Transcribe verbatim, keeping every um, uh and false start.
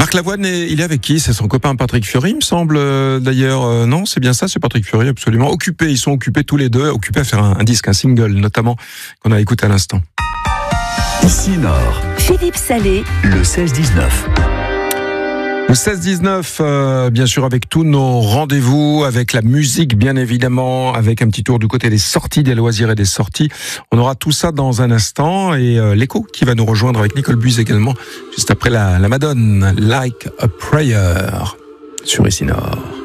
Marc Lavoine, il est avec qui? C'est son copain Patrick Fiori, il me semble, euh, d'ailleurs. Euh, non, c'est bien ça, c'est Patrick Fiori, absolument. Occupés, ils sont occupés tous les deux, occupés à faire un, un disque, un single, notamment, qu'on a écouté à l'instant. Ici Nord. Philippe Salé. Le seize dix-neuf. Le seize dix-neuf, euh, bien sûr, avec tous nos rendez-vous, avec la musique, bien évidemment, avec un petit tour du côté des sorties, des loisirs et des sorties. On aura tout ça dans un instant. Et euh, l'écho qui va nous rejoindre avec Nicole Buse également, juste après la, la Madone, Like a Prayer, sur Ici Nord.